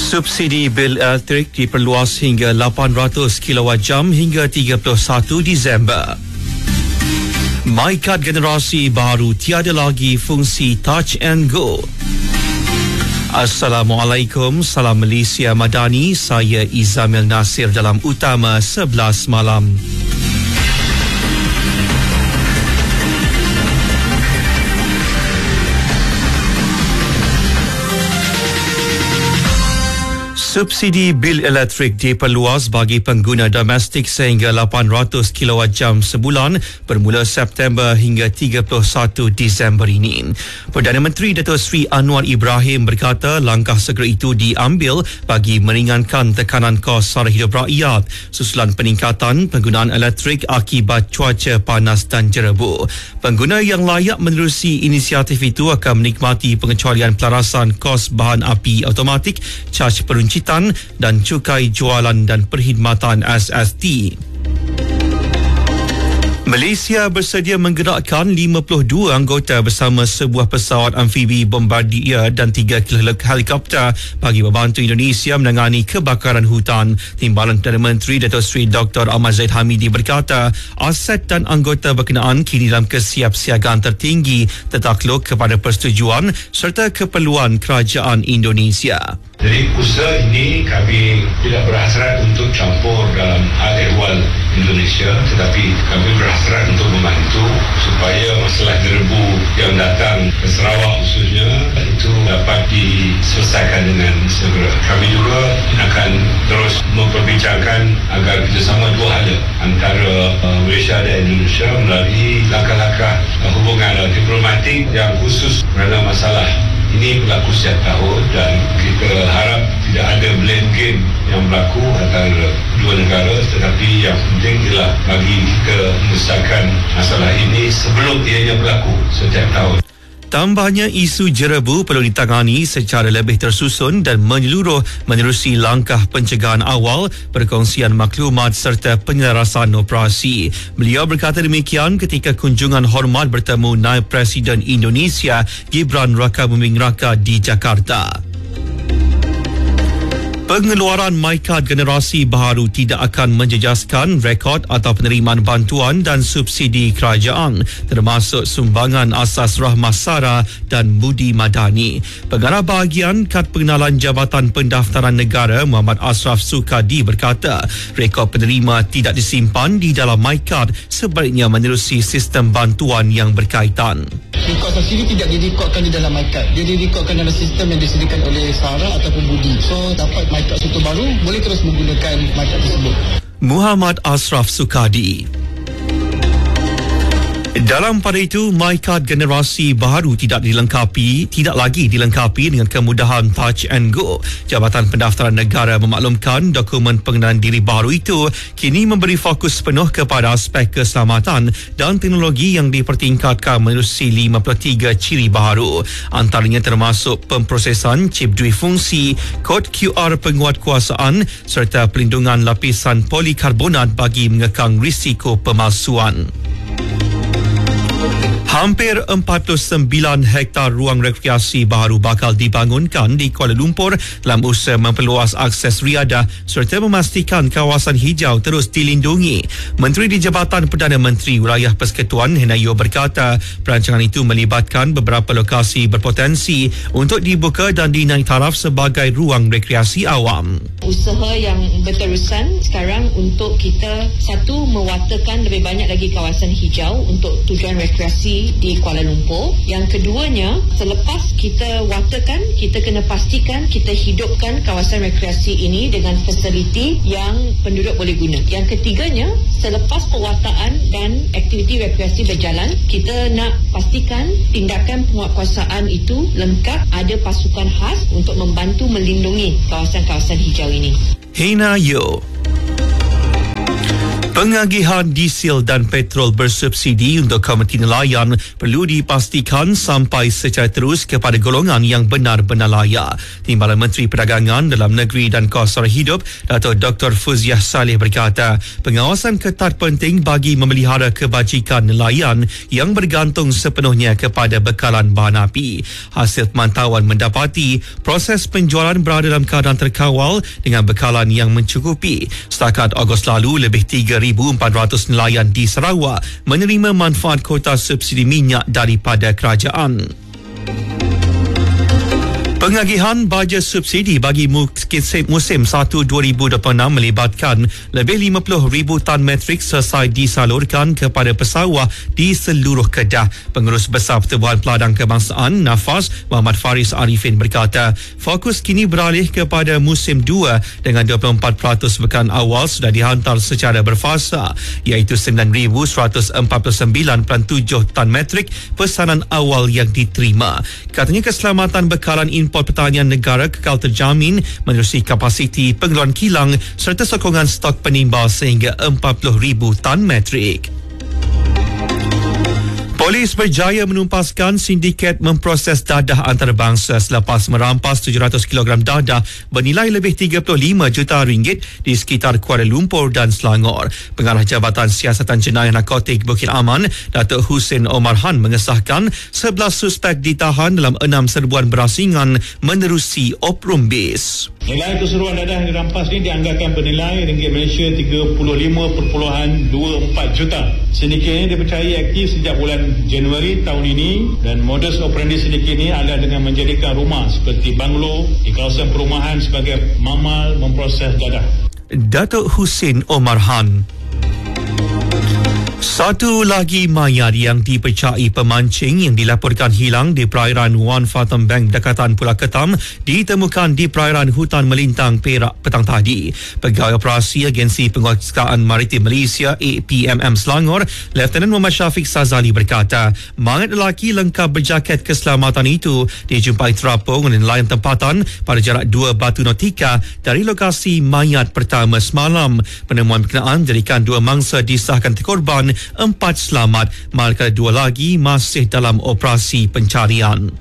Subsidi bil elektrik diperluas hingga 800 kWh hingga 31 Disember. MyCard generasi baru tiada lagi fungsi Touch and Go. Assalamualaikum, salam Malaysia Madani, saya Izamil Nasir dalam Utama 11 malam. Subsidi bil elektrik diperluas bagi pengguna domestik sehingga 800 kWh sebulan bermula September hingga 31 Disember ini. Perdana Menteri Datuk Seri Anwar Ibrahim berkata langkah segera itu diambil bagi meringankan tekanan kos sara hidup rakyat susulan peningkatan penggunaan elektrik akibat cuaca panas dan jerebu. Pengguna yang layak menerusi inisiatif itu akan menikmati pengecualian pelarasan kos bahan api automatik, caj peruncitan dan cukai jualan dan perkhidmatan SST. Malaysia bersedia menggerakkan 52 anggota bersama sebuah pesawat amfibi bombardier dan 3 helikopter bagi membantu Indonesia menangani kebakaran hutan. Timbalan Perdana Menteri Datuk Seri Dr. Ahmad Zahid Hamidi berkata, aset dan anggota berkenaan kini dalam kesiapsiagaan tertinggi tertakluk kepada persetujuan serta keperluan kerajaan Indonesia. Jadi usaha ini kami tidak berhasrat untuk campur dalam hal ehwal Indonesia, tetapi kami berhasrat untuk membantu supaya masalah jerebu yang datang ke Sarawak khususnya itu dapat diselesaikan dengan segera. Kami juga akan terus memperbincangkan agar kerjasama dua hala antara Malaysia dan Indonesia melalui langkah-langkah hubungan diplomatik yang khusus kerana masalah ini berlaku setiap tahun dan kita harap tidak ada blame game yang berlaku antara dua negara, tetapi yang penting ialah bagi kita menyelesaikan masalah ini sebelum ianya berlaku setiap tahun. Tambahnya, isu jerebu perlu ditangani secara lebih tersusun dan menyeluruh menerusi langkah pencegahan awal, perkongsian maklumat serta penyelarasan operasi. Beliau berkata demikian ketika kunjungan hormat bertemu Naib Presiden Indonesia Gibran Rakabuming Raka di Jakarta. Pengeluaran MyCard generasi baru tidak akan menjejaskan rekod atau penerimaan bantuan dan subsidi kerajaan, termasuk sumbangan asas rahmah sara dan budi madani. Pengarah bahagian Kad Pengenalan Jabatan Pendaftaran Negara Muhammad Ashraf Sukadi berkata, rekod penerima tidak disimpan di dalam MyCard, sebaliknya menerusi sistem bantuan yang berkaitan. Rekod subsidi tidak direkodkan di dalam MyCard. Dia direkodkan dalam sistem yang disediakan oleh SARA ataupun Budi. So, dapat MyCard itu baru, boleh terus menggunakan MyCard tersebut. Muhammad Ashraf Sukadi. Dalam pada itu, MyCard generasi baru tidak lagi dilengkapi dengan kemudahan Touch and Go. Jabatan Pendaftaran Negara memaklumkan dokumen pengenalan diri baru itu kini memberi fokus penuh kepada aspek keselamatan dan teknologi yang dipertingkatkan menerusi 53 ciri baru. Antaranya termasuk pemprosesan chip duifungsi, kod QR penguatkuasaan serta pelindungan lapisan polikarbonat bagi mengekang risiko pemalsuan. Hampir 49 hektar ruang rekreasi baru bakal dibangunkan di Kuala Lumpur dalam usaha memperluas akses riadah serta memastikan kawasan hijau terus dilindungi. Menteri di Jabatan Perdana Menteri Wilayah Persekutuan Henayo berkata, perancangan itu melibatkan beberapa lokasi berpotensi untuk dibuka dan dinaik taraf sebagai ruang rekreasi awam. Usaha yang berterusan sekarang untuk kita, satu, mewartakan lebih banyak lagi kawasan hijau untuk tujuan rekreasi di Kuala Lumpur. Yang keduanya, selepas kita wartakan, kita kena pastikan kita hidupkan kawasan rekreasi ini dengan fasiliti yang penduduk boleh guna. Yang ketiganya, selepas pewartaan dan aktiviti rekreasi berjalan, kita nak pastikan tindakan penguatkuasaan itu lengkap, ada pasukan khas untuk membantu melindungi kawasan-kawasan hijau ini. Hina Yo. Pengagihan diesel dan petrol bersubsidi untuk komuniti nelayan perlu dipastikan sampai secara terus kepada golongan yang benar-benar layak. Timbalan Menteri Perdagangan Dalam Negeri dan Kos Sara Hidup, Dato' Dr. Fuziah Saleh berkata, pengawasan ketat penting bagi memelihara kebajikan nelayan yang bergantung sepenuhnya kepada bekalan bahan api. Hasil pemantauan mendapati proses penjualan berada dalam keadaan terkawal dengan bekalan yang mencukupi. Setakat Ogos lalu, lebih 3,400 nelayan di Sarawak menerima manfaat kota subsidi minyak daripada kerajaan. Pengagihan bajet subsidi bagi musim 1-2026 melibatkan lebih 50,000 tan metrik selesai disalurkan kepada pesawah di seluruh Kedah. Pengurus Besar Pertubuhan Peladang Kebangsaan NAFAS, Muhammad Faris Arifin berkata, fokus kini beralih kepada musim 2 dengan 24% bekalan awal sudah dihantar secara berfasa, iaitu 9,149.7 tan metrik pesanan awal yang diterima. Katanya keselamatan bekalan import pertanian negara kekal terjamin menerusi kapasiti pengeluaran kilang serta sokongan stok penimba sehingga 40,000 tan metrik. Polis berjaya menumpaskan sindiket memproses dadah antarabangsa selepas merampas 700 kg dadah bernilai lebih 35 juta ringgit di sekitar Kuala Lumpur dan Selangor. Pengarah Jabatan Siasatan Jenayah Narkotik Bukit Aman, Datuk Husin Omar Han mengesahkan 11 suspek ditahan dalam 6 serbuan berasingan menerusi Oprum Base. Nilai keseluruhan dadah yang dirampas ini dianggarkan bernilai ringgit Malaysia 35.24 juta. Sindiket ini dipercayai aktif sejak bulan Januari tahun ini dan modus operandi sindiket ini adalah dengan menjadikan rumah seperti banglo di kawasan perumahan sebagai mamal memproses dadah. Datuk Husin Omar Han. Satu lagi mayat yang dipercayai pemancing yang dilaporkan hilang di perairan Wan Fathom Bank Dekatan Pulau Ketam ditemukan di perairan Hutan Melintang Perak petang tadi. Pegawai Operasi Agensi Penguasaan Maritim Malaysia APMM Selangor, Lieutenant Muhammad Syafiq Sazali berkata, mayat lelaki lengkap berjaket keselamatan itu dijumpai terapung oleh nelayan tempatan pada jarak 2 batu nautika dari lokasi mayat pertama semalam. Penemuan berkenaan menjadikan 2 mangsa disahkan korban, 4 selamat, manakala 2 lagi masih dalam operasi pencarian.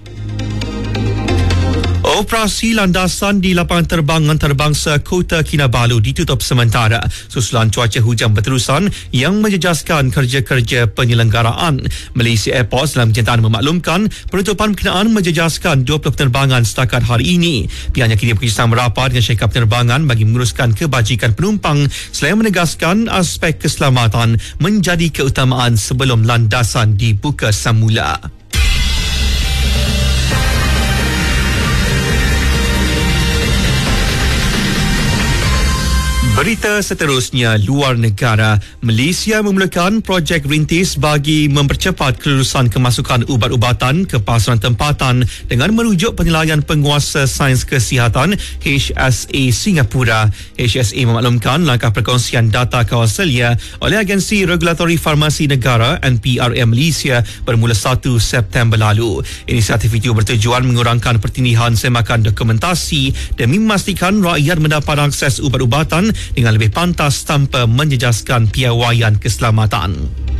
Operasi landasan di lapangan terbang antarabangsa Kota Kinabalu ditutup sementara susulan cuaca hujan berterusan yang menjejaskan kerja-kerja penyelenggaraan. Malaysia Airports dalam kenyataan memaklumkan penutupan berkenaan menjejaskan 20 penerbangan setakat hari ini. Pihaknya kini bekerjasama rapat dengan syarikat penerbangan bagi menguruskan kebajikan penumpang selain menegaskan aspek keselamatan menjadi keutamaan sebelum landasan dibuka semula. Berita seterusnya, luar negara. Malaysia memulakan projek rintis bagi mempercepat kelulusan kemasukan ubat-ubatan ke pasaran tempatan dengan merujuk penilaian penguasa sains kesihatan HSA Singapura. HSA memaklumkan langkah perkongsian data kawasalia oleh Agensi Regulatori Farmasi Negara NPRM Malaysia bermula 1 September lalu. Inisiatif itu bertujuan mengurangkan pertindihan semakan dokumentasi demi memastikan rakyat mendapat akses ubat-ubatan dengan lebih pantas tanpa menjejaskan piawaian keselamatan.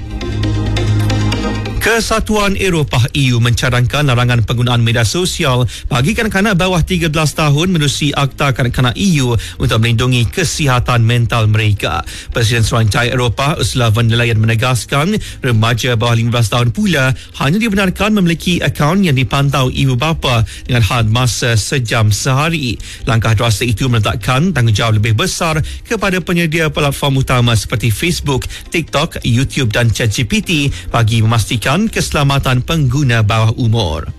Kesatuan Eropah EU mencadangkan larangan penggunaan media sosial bagi kanak-kanak bawah 13 tahun menerusi Akta Kanak-kanak EU untuk melindungi kesihatan mental mereka. Presiden Suruhanjaya Eropah Ursula von der Leyen menegaskan remaja bawah 15 tahun pula hanya dibenarkan memiliki akaun yang dipantau ibu bapa dengan had masa sejam sehari. Langkah drastik itu meletakkan tanggungjawab lebih besar kepada penyedia platform utama seperti Facebook, TikTok, YouTube dan ChatGPT bagi memastikan keselamatan pengguna bawah umur.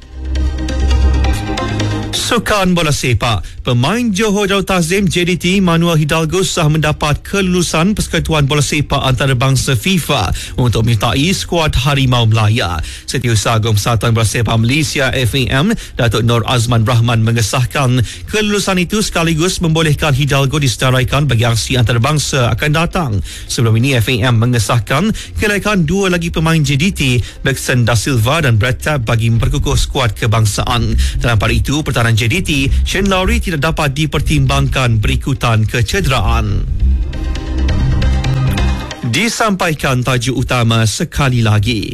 Sukan bola sepak. Pemain Johor Darul Ta'zim JDT Manuel Hidalgo sah mendapat kelulusan Persekutuan Bola Sepak Antarabangsa FIFA untuk menyertai skuad Harimau Melaya. Setiausaha Agung Persatuan Bola Sepak Malaysia FAM, Datuk Nur Azman Rahman mengesahkan kelulusan itu sekaligus membolehkan Hidalgo disedaraikan bagi aksi antarabangsa akan datang. Sebelum ini FAM mengesahkan kelaikan 2 lagi pemain JDT, Bergson Da Silva dan Brad Tabb bagi memperkukuh skuad kebangsaan. Dalam pada itu, pertahanan JDT Shane Lowry tidak dapat dipertimbangkan berikutan kecederaan. Disampaikan tajuk utama sekali lagi.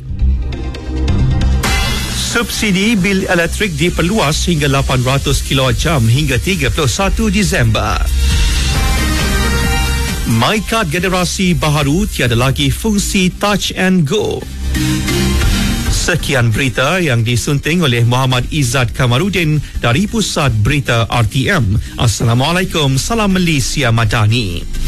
Subsidi bil elektrik diperluas hingga 800 kWh hingga 31 Disember. MyCard generasi baharu tiada lagi fungsi Touch and Go. Sekian berita yang disunting oleh Muhammad Izzat Kamarudin dari Pusat Berita RTM. Assalamualaikum, salam Malaysia Madani.